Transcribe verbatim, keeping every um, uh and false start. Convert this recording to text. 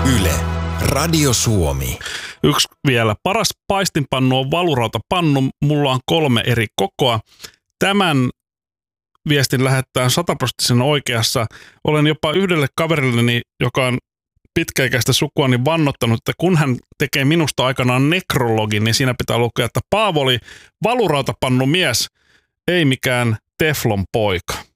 Yle, Radio Suomi. Yksi vielä. Paras paistinpannu on valurautapannu. Mulla on kolme eri kokoa. Tämän viestin lähettää sataprosenttisen oikeassa. Olen jopa yhdelle kaverilleni, joka on pitkäikäistä sukua, niin vannottanut, että kun hän tekee minusta aikanaan nekrologin, niin siinä pitää lukea, että Paavo oli valurautapannu mies, ei mikään teflon poika.